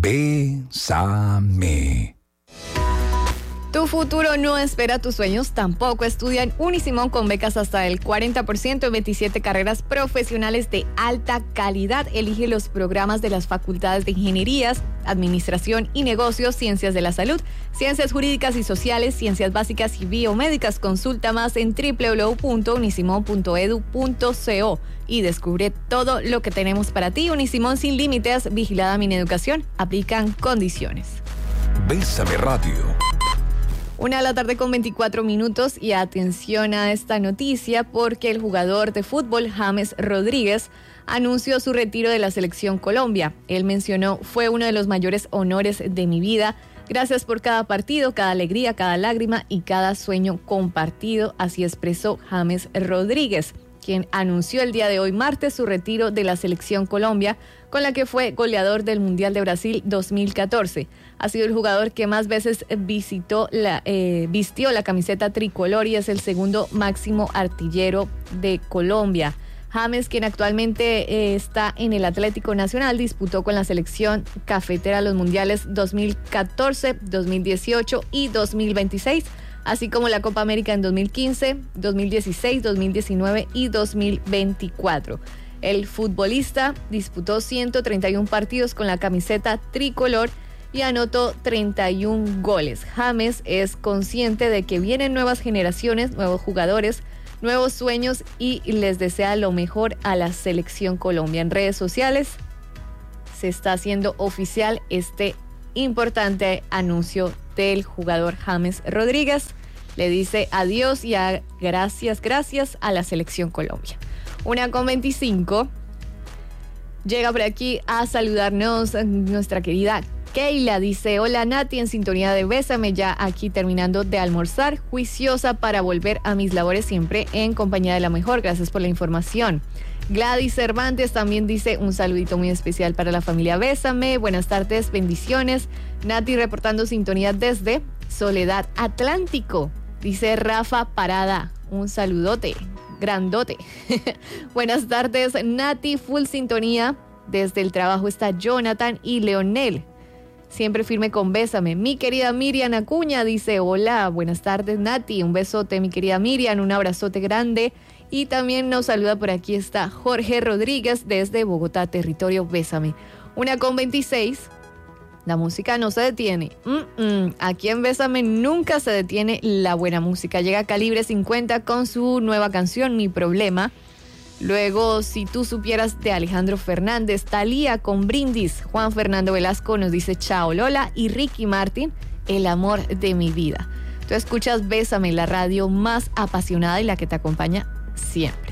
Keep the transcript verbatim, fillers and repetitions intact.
Bésame. Tu futuro no espera tus sueños, tampoco. Estudia en Unisimón con becas hasta el cuarenta por ciento en veintisiete carreras profesionales de alta calidad. Elige los programas de las facultades de Ingenierías, Administración y Negocios, Ciencias de la Salud, Ciencias Jurídicas y Sociales, Ciencias Básicas y Biomédicas. Consulta más en doble u doble u doble u punto unisimón punto e d u punto co y descubre todo lo que tenemos para ti. Unisimón sin límites, vigilada Mineducación. Aplican condiciones. Bésame Radio. Una de la tarde con veinticuatro minutos y atención a esta noticia porque el jugador de fútbol James Rodríguez anunció su retiro de la selección Colombia. Él mencionó: fue uno de los mayores honores de mi vida. Gracias por cada partido, cada alegría, cada lágrima y cada sueño compartido. Así expresó James Rodríguez, quien anunció el día de hoy martes su retiro de la selección Colombia, con la que fue goleador del Mundial de Brasil dos mil catorce. Ha sido el jugador que más veces visitó la, eh, vistió la camiseta tricolor y es el segundo máximo artillero de Colombia. James, quien actualmente eh, está en el Atlético Nacional, disputó con la selección cafetera los mundiales dos mil catorce, dos mil dieciocho y dos mil veintiséis, así como la Copa América en dos mil quince, dos mil dieciséis, dos mil diecinueve y dos mil veinticuatro. El futbolista disputó ciento treinta y uno partidos con la camiseta tricolor y anotó treinta y uno goles. James es consciente de que vienen nuevas generaciones, nuevos jugadores, nuevos sueños y les desea lo mejor a la selección Colombia. En redes sociales se está haciendo oficial este importante anuncio del jugador James Rodríguez. Le dice adiós y a gracias, gracias a la selección Colombia. Una con veinticinco. Llega por aquí a saludarnos nuestra querida Keila. Dice: hola Nati, en sintonía de Bésame, ya aquí terminando de almorzar, juiciosa para volver a mis labores siempre en compañía de la mejor. Gracias por la información. Gladys Cervantes también dice: un saludito muy especial para la familia Bésame. Buenas tardes, bendiciones. Nati reportando sintonía desde Soledad Atlántico. Dice Rafa Parada: un saludote, grandote. Buenas tardes, Nati, full sintonía. Desde el trabajo está Jonathan y Leonel. Siempre firme con Bésame. Mi querida Miriam Acuña dice: hola, buenas tardes Nati, un besote mi querida Miriam, un abrazote grande. Y también nos saluda por aquí está Jorge Rodríguez desde Bogotá, territorio Bésame. Una con veintiséis. La música no se detiene. Mm-mm. Aquí en Bésame nunca se detiene la buena música. Llega Calibre cincuenta con su nueva canción Mi Problema. Luego, Si tú supieras, de Alejandro Fernández. Thalía con Brindis. Juan Fernando Velasco nos dice chao Lola. Y Ricky Martin, El amor de mi vida. Tú escuchas Bésame, la radio más apasionada y la que te acompaña siempre.